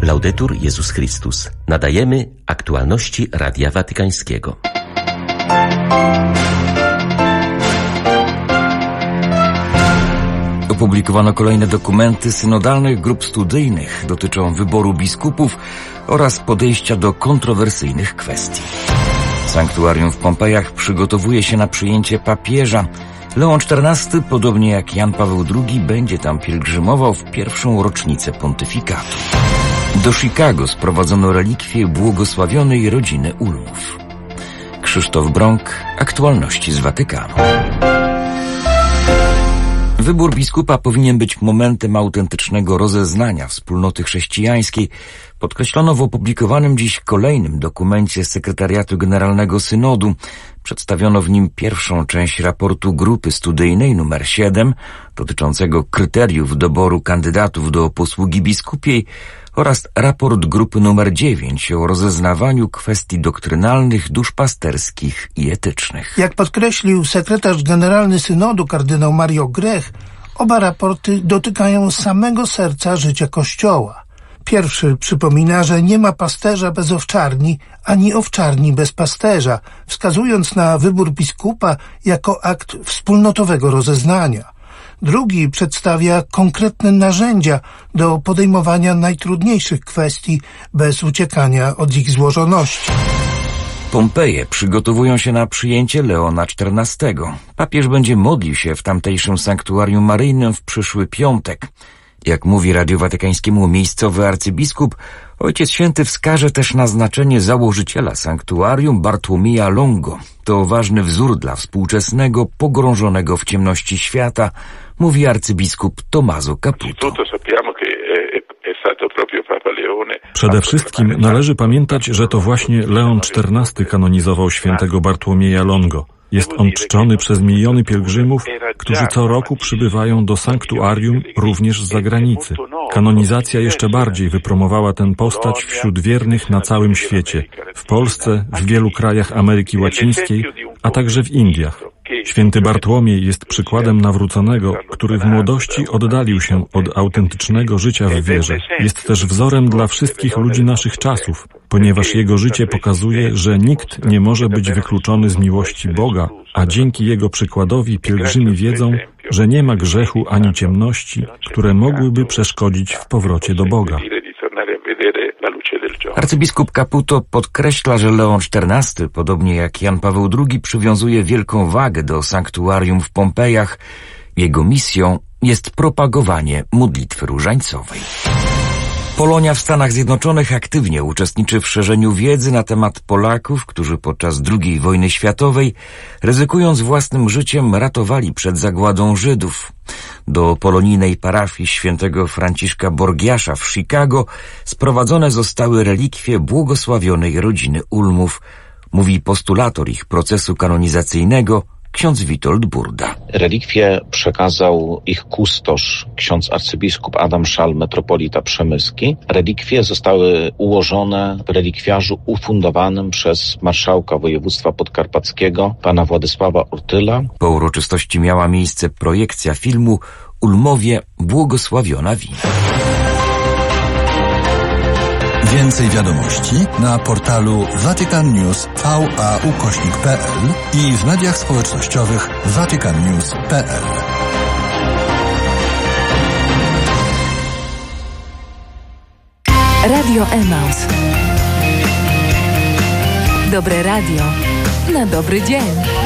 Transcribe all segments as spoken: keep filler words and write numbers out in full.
Laudetur Jezus Chrystus. Nadajemy aktualności Radia Watykańskiego. Opublikowano kolejne dokumenty synodalnych grup studyjnych. Dotyczą wyboru biskupów oraz podejścia do kontrowersyjnych kwestii. Sanktuarium w Pompejach przygotowuje się na przyjęcie papieża. Leon czternasty, podobnie jak Jan Paweł drugi, będzie tam pielgrzymował w pierwszą rocznicę pontyfikatu. Do Chicago sprowadzono relikwie błogosławionej rodziny Ulmów. Krzysztof Brąk, aktualności z Watykanu. Wybór biskupa powinien być momentem autentycznego rozeznania wspólnoty chrześcijańskiej, podkreślono w opublikowanym dziś kolejnym dokumencie Sekretariatu Generalnego Synodu. Przedstawiono w nim pierwszą część raportu grupy studyjnej numer siedem, dotyczącego kryteriów doboru kandydatów do posługi biskupiej, oraz raport grupy numer dziewięć o rozeznawaniu kwestii doktrynalnych, duszpasterskich i etycznych. Jak podkreślił sekretarz generalny Synodu kardynał Mario Grech, oba raporty dotykają samego serca życia Kościoła. Pierwszy przypomina, że nie ma pasterza bez owczarni, ani owczarni bez pasterza, wskazując na wybór biskupa jako akt wspólnotowego rozeznania. Drugi przedstawia konkretne narzędzia do podejmowania najtrudniejszych kwestii bez uciekania od ich złożoności. Pompeje przygotowują się na przyjęcie Leona czternastego. Papież będzie modlił się w tamtejszym sanktuarium maryjnym w przyszły piątek. Jak mówi Radiu Watykańskiemu miejscowy arcybiskup, Ojciec Święty wskaże też na znaczenie założyciela sanktuarium Bartłomieja Longo. To ważny wzór dla współczesnego, pogrążonego w ciemności świata, mówi arcybiskup Tommaso Caputo. Przede wszystkim należy pamiętać, że to właśnie Leon czternasty kanonizował świętego Bartłomieja Longo. Jest on czczony przez miliony pielgrzymów, którzy co roku przybywają do sanktuarium również z zagranicy. Kanonizacja jeszcze bardziej wypromowała tę postać wśród wiernych na całym świecie, w Polsce, w wielu krajach Ameryki Łacińskiej, a także w Indiach. Święty Bartłomiej jest przykładem nawróconego, który w młodości oddalił się od autentycznego życia w wierze. Jest też wzorem dla wszystkich ludzi naszych czasów, ponieważ jego życie pokazuje, że nikt nie może być wykluczony z miłości Boga, a dzięki jego przykładowi pielgrzymi wiedzą, że nie ma grzechu ani ciemności, które mogłyby przeszkodzić w powrocie do Boga. Arcybiskup Caputo podkreśla, że Leon czternasty, podobnie jak Jan Paweł drugi, przywiązuje wielką wagę do sanktuarium w Pompejach. Jego misją jest propagowanie modlitwy różańcowej. Polonia w Stanach Zjednoczonych aktywnie uczestniczy w szerzeniu wiedzy na temat Polaków, którzy podczas drugiej wojny światowej, ryzykując własnym życiem, ratowali przed zagładą Żydów. Do polonijnej parafii świętego Franciszka Borgiasza w Chicago sprowadzone zostały relikwie błogosławionej rodziny Ulmów, mówi postulator ich procesu kanonizacyjnego, ksiądz Witold Burda. Relikwie przekazał ich kustosz, ksiądz arcybiskup Adam Szal, metropolita przemyski. Relikwie zostały ułożone w relikwiarzu ufundowanym przez marszałka województwa podkarpackiego, pana Władysława Ortyla. Po uroczystości miała miejsce projekcja filmu Ulmowie błogosławiona wina. Więcej wiadomości na portalu Vatican News V A ukośnik P L i w mediach społecznościowych Vatican News kropka P L. Radio Emaus. Dobre radio na dobry dzień.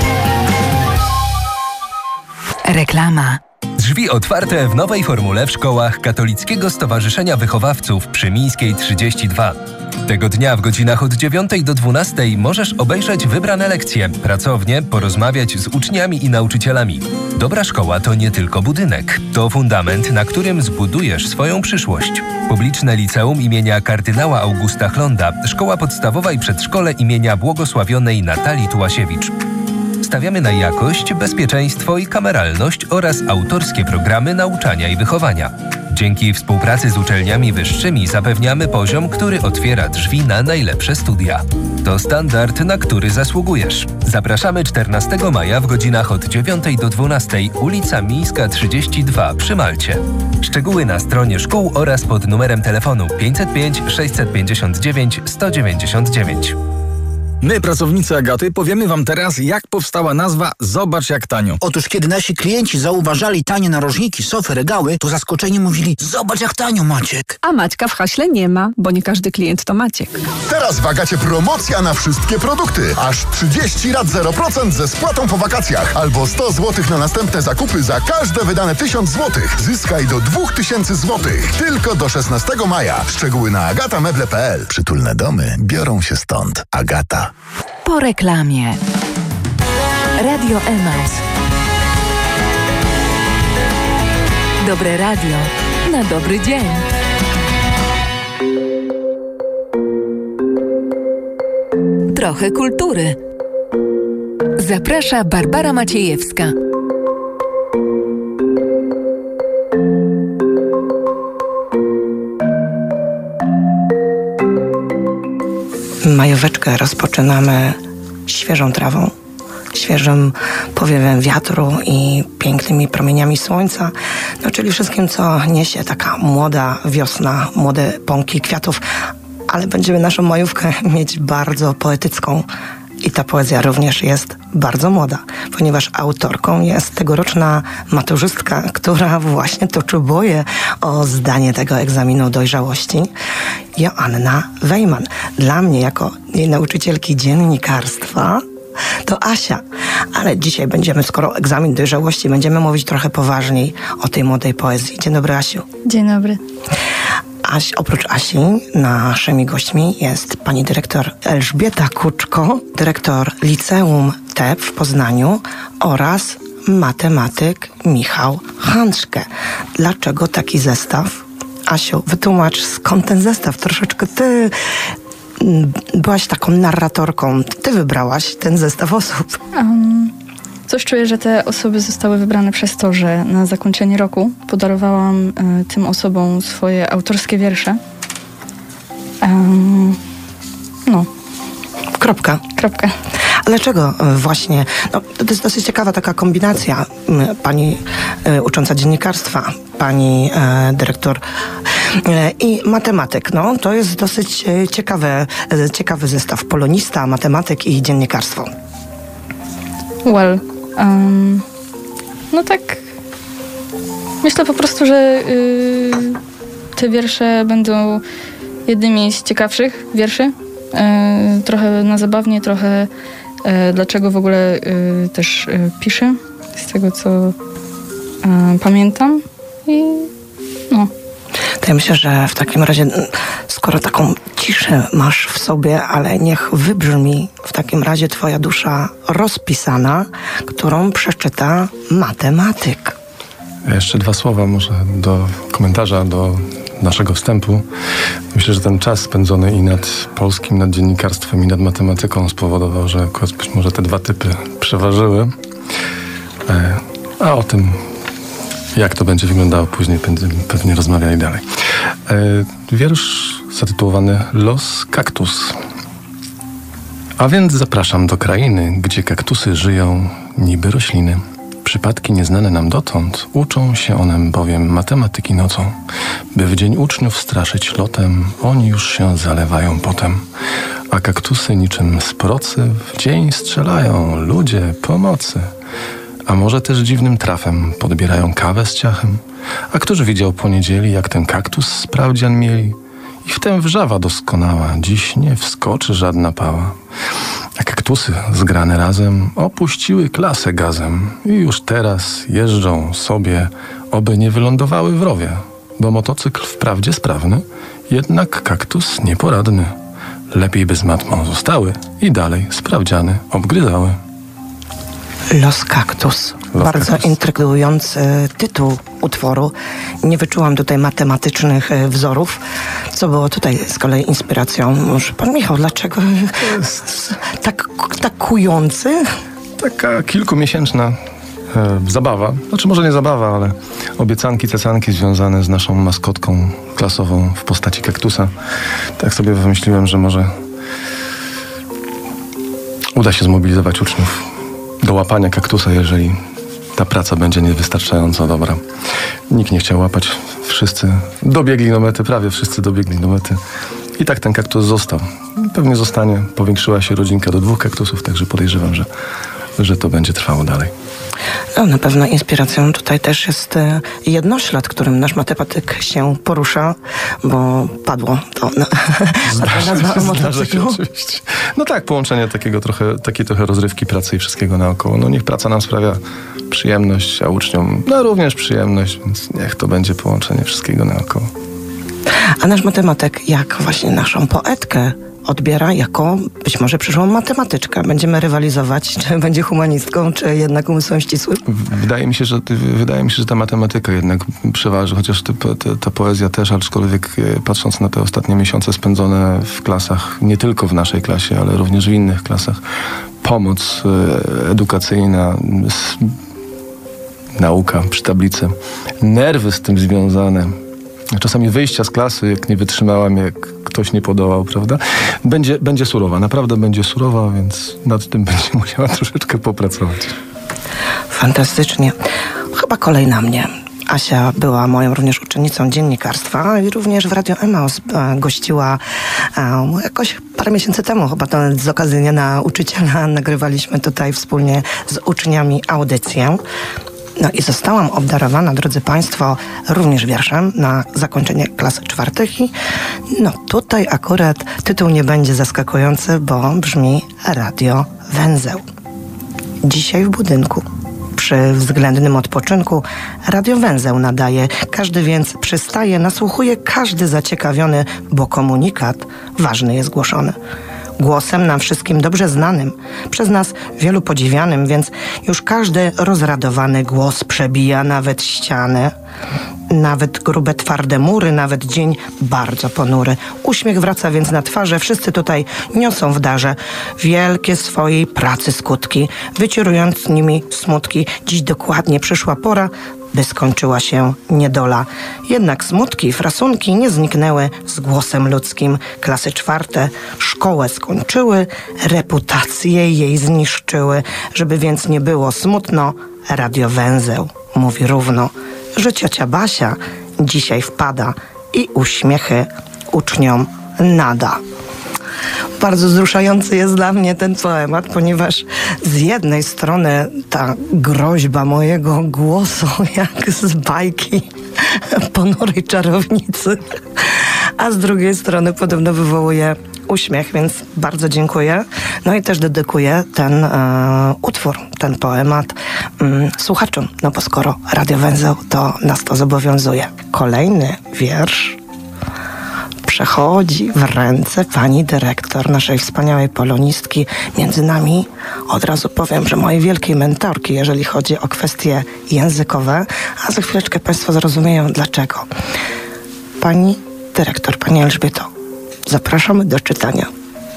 Reklama. Drzwi otwarte w nowej formule w szkołach Katolickiego Stowarzyszenia Wychowawców przy Mińskiej trzydzieści dwa. Tego dnia w godzinach od dziewiątej do dwunastej możesz obejrzeć wybrane lekcje, pracownie, porozmawiać z uczniami i nauczycielami. Dobra szkoła to nie tylko budynek, to fundament, na którym zbudujesz swoją przyszłość. Publiczne liceum imienia kardynała Augusta Chlonda, szkoła podstawowa i przedszkole imienia błogosławionej Natalii Tułasiewicz. Stawiamy na jakość, bezpieczeństwo i kameralność oraz autorskie programy nauczania i wychowania. Dzięki współpracy z uczelniami wyższymi zapewniamy poziom, który otwiera drzwi na najlepsze studia. To standard, na który zasługujesz. Zapraszamy czternastego maja w godzinach od dziewiątej do dwunastej, ulica Miejska trzydzieści dwa przy Malcie. Szczegóły na stronie szkół oraz pod numerem telefonu pięćset pięć sześćset pięćdziesiąt dziewięć sto dziewięćdziesiąt dziewięć. My, pracownicy Agaty, powiemy wam teraz, jak powstała nazwa Zobacz jak tanio. Otóż kiedy nasi klienci zauważali tanie narożniki, sofy, regały, to zaskoczeni mówili: zobacz jak tanio, Maciek. A Maćka w haśle nie ma, bo nie każdy klient to Maciek. Teraz w Agacie promocja na wszystkie produkty. Aż trzydzieści rat zero procent ze spłatą po wakacjach. Albo sto złotych na następne zakupy za każde wydane tysiąc złotych. Zyskaj do dwa tysiące złotych. Tylko do szesnastego maja. Szczegóły na agatameble kropka p l. Przytulne domy biorą się stąd. Agata. Po reklamie. Radio Emaus. Dobre radio na dobry dzień. Trochę kultury. Zaprasza Barbara Maciejewska. Majóweczkę rozpoczynamy świeżą trawą, świeżym powiewem wiatru i pięknymi promieniami słońca, no czyli wszystkim, co niesie taka młoda wiosna, młode pąki kwiatów, ale będziemy naszą majówkę mieć bardzo poetycką. I ta poezja również jest bardzo młoda, ponieważ autorką jest tegoroczna maturzystka, która właśnie toczy boje o zdanie tego egzaminu dojrzałości, Joanna Wejman. Dla mnie, jako jej nauczycielki dziennikarstwa, to Asia. Ale dzisiaj będziemy, skoro egzamin dojrzałości, będziemy mówić trochę poważniej o tej młodej poezji. Dzień dobry, Asiu. Dzień dobry. Aś, oprócz Asi, naszymi gośćmi jest pani dyrektor Elżbieta Kuczko, dyrektor Liceum T E P w Poznaniu oraz matematyk Michał Handszke. Dlaczego taki zestaw? Asiu, wytłumacz, skąd ten zestaw? Troszeczkę ty byłaś taką narratorką. Ty wybrałaś ten zestaw osób. Um, coś czuję, że te osoby zostały wybrane przez to, że na zakończenie roku podarowałam y, tym osobom swoje autorskie wiersze. Um, no. Kropka. Kropka. A dlaczego właśnie? No, to jest dosyć ciekawa taka kombinacja. Pani y, ucząca dziennikarstwa, pani y, dyrektor y, i matematyk. No, to jest dosyć y, ciekawe, y, ciekawy zestaw. Polonista, matematyk i dziennikarstwo. Well, um, no tak. Myślę po prostu, że y, te wiersze będą jednymi z ciekawszych wierszy. Y, trochę na zabawnie, trochę y, dlaczego w ogóle y, też y, piszę, z tego co y, pamiętam. I no. To ja myślę, że w takim razie, skoro taką ciszę masz w sobie, ale niech wybrzmi w takim razie twoja dusza rozpisana, którą przeczyta matematyk. Jeszcze dwa słowa może do komentarza, do naszego wstępu. Myślę, że ten czas spędzony i nad polskim, nad dziennikarstwem i nad matematyką spowodował, że akurat być może te dwa typy przeważyły. A o tym, jak to będzie wyglądało później, będziemy pewnie rozmawiali dalej. Wiersz zatytułowany Los Cactus. A więc zapraszam do krainy, gdzie kaktusy żyją niby rośliny. Przypadki nieznane nam dotąd, uczą się one bowiem matematyki nocą. By w dzień uczniów straszyć lotem, oni już się zalewają potem. A kaktusy niczym z procy w dzień strzelają, ludzie pomocy. A może też dziwnym trafem podbierają kawę z ciachem? A któż widział po niedzieli, jak ten kaktus sprawdzian mieli? I wtem wrzawa doskonała, dziś nie wskoczy żadna pała. A kaktusy zgrane razem opuściły klasę gazem i już teraz jeżdżą sobie, oby nie wylądowały w rowie. Bo motocykl wprawdzie sprawny, jednak kaktus nieporadny. Lepiej by z matmą zostały i dalej sprawdziany obgryzały. Los Cactus. Los Bardzo Cactus. intrygujący tytuł utworu. Nie wyczułam tutaj matematycznych wzorów. Co było tutaj z kolei inspiracją? Może pan Michał, dlaczego tak, tak kujący? Taka kilkumiesięczna e, zabawa, znaczy może nie zabawa, ale obiecanki, cecanki związane z naszą maskotką klasową w postaci kaktusa. Tak sobie wymyśliłem, że może uda się zmobilizować uczniów do łapania kaktusa, jeżeli ta praca będzie niewystarczająco dobra. Nikt nie chciał łapać, wszyscy dobiegli do mety, prawie wszyscy dobiegli do mety. I tak ten kaktus został. Pewnie zostanie, powiększyła się rodzinka do dwóch kaktusów, także podejrzewam, że, że to będzie trwało dalej. No, na pewno inspiracją tutaj też jest jednoślad, którym nasz matematyk się porusza, bo padło to na, nazwa motocyklu. Oczywiście. No tak, połączenie takiego trochę, takiej trochę rozrywki, pracy i wszystkiego naokoło. No niech praca nam sprawia przyjemność, a uczniom no również przyjemność, więc niech to będzie połączenie wszystkiego naokoło. A nasz matematyk, jak właśnie naszą poetkę odbiera jako być może przyszłą matematyczkę. Będziemy rywalizować, czy będzie humanistką, czy jednak umysłem ścisłym? Wydaje mi się, że, wydaje mi się, że ta matematyka jednak przeważy, chociaż ta, ta poezja też, aczkolwiek patrząc na te ostatnie miesiące spędzone w klasach, nie tylko w naszej klasie, ale również w innych klasach, pomoc edukacyjna, nauka przy tablicy, nerwy z tym związane, czasami wyjścia z klasy, jak nie wytrzymałam, jak ktoś nie podołał, prawda? Będzie, będzie surowa, naprawdę będzie surowa, więc nad tym będzie musiała troszeczkę popracować. Fantastycznie. Chyba kolej na mnie. Asia była moją również uczennicą dziennikarstwa i również w Radio Emaus gościła e, jakoś parę miesięcy temu, chyba to z okazji Dnia Nauczyciela nagrywaliśmy tutaj wspólnie z uczniami audycję. No i zostałam obdarowana, drodzy Państwo, również wierszem na zakończenie klasy czwartych i no tutaj akurat tytuł nie będzie zaskakujący, bo brzmi Radio Węzeł. Dzisiaj w budynku, przy względnym odpoczynku, Radio Węzeł nadaje. Każdy więc przystaje, nasłuchuje, każdy zaciekawiony, bo komunikat ważny jest głoszony. Głosem nam wszystkim dobrze znanym, przez nas wielu podziwianym, więc już każdy rozradowany głos przebija nawet ścianę. Nawet grube, twarde mury, nawet dzień bardzo ponury. Uśmiech wraca więc na twarze, wszyscy tutaj niosą w darze wielkie swojej pracy skutki, wycierując nimi smutki. Dziś dokładnie przyszła pora, by skończyła się niedola. Jednak smutki, frasunki nie zniknęły z głosem ludzkim. Klasy czwarte szkołę skończyły, reputację jej zniszczyły. Żeby więc nie było smutno, Radio Węzeł mówi równo, że ciocia Basia dzisiaj wpada i uśmiechy uczniom nada. Bardzo wzruszający jest dla mnie ten poemat, ponieważ z jednej strony ta groźba mojego głosu, jak z bajki ponurej czarownicy, a z drugiej strony podobno wywołuje uśmiech, więc bardzo dziękuję. No i też dedykuję ten e, utwór, ten poemat mm, słuchaczom, no bo skoro Radio Węzeł, to nas to zobowiązuje. Kolejny wiersz przechodzi w ręce pani dyrektor, naszej wspaniałej polonistki. Między nami od razu powiem, że mojej wielkiej mentorki, jeżeli chodzi o kwestie językowe, a za chwileczkę Państwo zrozumieją dlaczego. Pani dyrektor, pani Elżbieto, zapraszamy do czytania.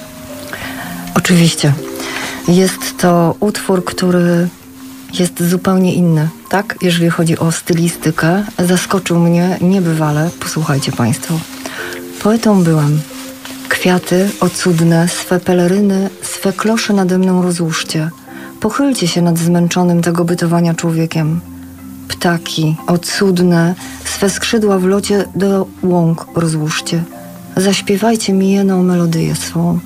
Oczywiście. Jest to utwór, który jest zupełnie inny, tak? Jeżeli chodzi o stylistykę. Zaskoczył mnie niebywale. Posłuchajcie Państwo. Poetą byłem. Kwiaty ocudne, swe peleryny, swe klosze nade mną rozłóżcie. Pochylcie się nad zmęczonym tego bytowania człowiekiem. Ptaki ocudne, swe skrzydła w locie do łąk rozłóżcie. Zaśpiewajcie mi jedną melodyję swą.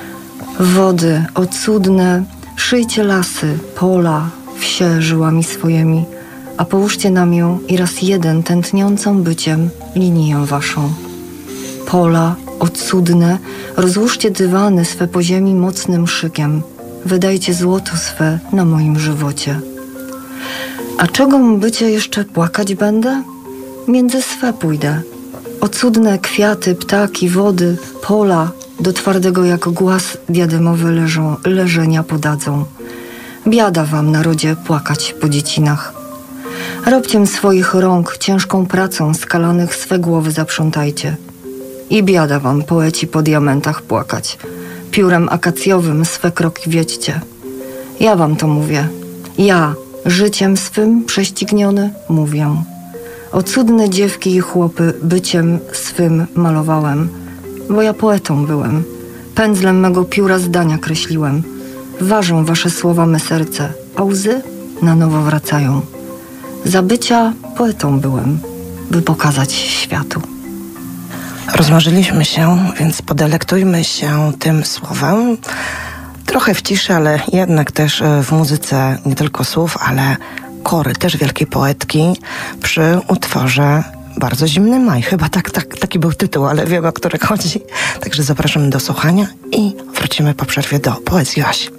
Wody ocudne, szyjcie lasy, pola, wsie żyłami swojemi, a połóżcie nam ją i raz jeden tętniącą byciem linię waszą. Pola ocudne, rozłóżcie dywany swe po ziemi mocnym szykiem, wydajcie złoto swe na moim żywocie. A czegom bycie jeszcze płakać będę? Między swe pójdę. Ocudne kwiaty, ptaki, wody, pola do twardego jak głaz diademowy leżą, leżenia podadzą. Biada wam, narodzie, płakać po dziecinach. Robciem swoich rąk ciężką pracą skalanych swe głowy zaprzątajcie. I biada wam, poeci po diamentach płakać. Piórem akacjowym swe kroki wiedźcie. Ja wam to mówię. Ja, Życiem swym prześcigniony mówię. O cudne dziewki i chłopy byciem swym malowałem, bo ja poetą byłem. Pędzlem mego pióra zdania kreśliłem. Ważą wasze słowa me serce, a łzy na nowo wracają. Za bycia poetą byłem, by pokazać światu. Rozmarzyliśmy się, więc podelektujmy się tym słowem. Trochę w ciszy, ale jednak też w muzyce nie tylko słów, ale kory, też wielkiej poetki przy utworze Bardzo zimny maj. Chyba tak, tak, taki był tytuł, ale wiem, o który chodzi. Także zapraszamy do słuchania i wrócimy po przerwie do poezji Asi.